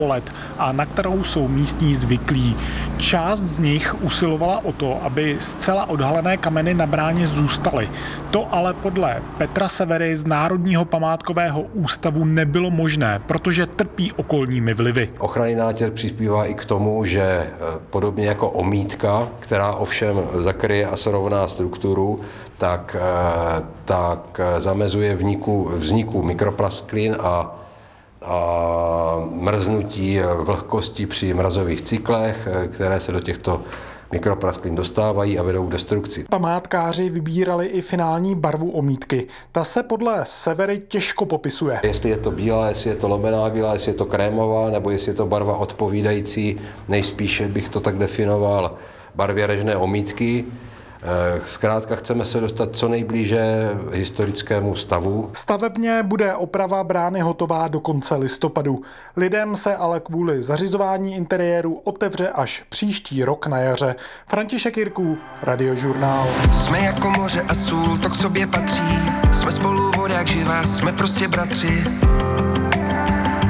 let a na kterou jsou místní zvyklí. Část z nich usilovala o to, aby zcela odhalené kameny na bráně zůstaly. To ale podle Petra Severy z Národního památkového ústavu nebylo možné, protože trpí okolními vlivy. Ochranný nátěr přispívá i k tomu, že podobně jako omítka, která ovšem zakryje a srovná strukturu, tak zamezuje vzniku mikroplasklin a mrznutí vlhkosti při mrazových cyklech, které se do těchto mikroplasklin dostávají a vedou k destrukci. Památkáři vybírali i finální barvu omítky. Ta se podle Severy těžko popisuje. Jestli je to bílá, jestli je to lomená bílá, jestli je to krémová, nebo jestli je to barva odpovídající, nejspíše bych to tak definoval, barvě režné omítky. Zkrátka chceme se dostat co nejblíže historickému stavu. Stavebně bude oprava brány hotová do konce listopadu. Lidem se ale kvůli zařizování interiéru otevře až příští rok na jaře. František Jirků, Radiožurnál. Jsme jako moře a sůl, to k sobě patří. Jsme spolu voda jak živá, jsme prostě bratři.